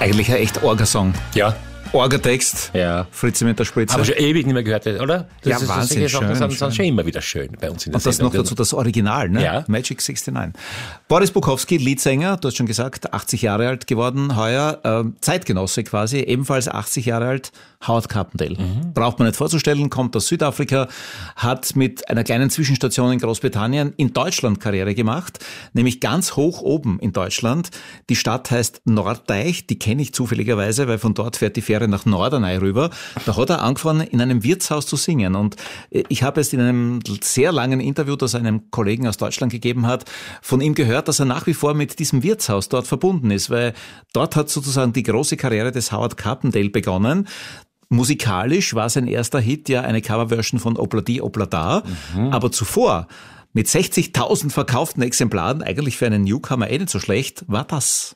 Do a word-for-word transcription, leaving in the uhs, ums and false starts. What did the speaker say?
Eigentlich ein echt Orgasong. Ja. Orgatext, Ja. Fritze mit der Spritze. Haben wir schon ewig nicht mehr gehört, oder? Das Ja, ist, Wahnsinnig das sind, schön, sind, sind schon immer wieder schön bei uns in der Und das Sendung. noch dazu das Original, ne? Ja. Magic sixty-nine. Boris Bukowski, Leadsänger, du hast schon gesagt, achtzig Jahre alt geworden heuer, äh, Zeitgenosse quasi, ebenfalls achtzig Jahre alt, Howard Carpendale. Mhm. Braucht man nicht vorzustellen, kommt aus Südafrika, hat mit einer kleinen Zwischenstation in Großbritannien in Deutschland Karriere gemacht, nämlich ganz hoch oben in Deutschland. Die Stadt heißt Norddeich, die kenne ich zufälligerweise, weil von dort fährt die Fähre nach Norderney rüber. Da hat er angefangen, in einem Wirtshaus zu singen. Und ich habe es in einem sehr langen Interview, das er einem Kollegen aus Deutschland gegeben hat, von ihm gehört, dass er nach wie vor mit diesem Wirtshaus dort verbunden ist, weil dort hat sozusagen die große Karriere des Howard Carpendale begonnen. Musikalisch war sein erster Hit ja eine Coverversion von Obladi Oblada, mhm. aber zuvor mit sechzigtausend verkauften Exemplaren, eigentlich für einen Newcomer eh nicht so schlecht, war das.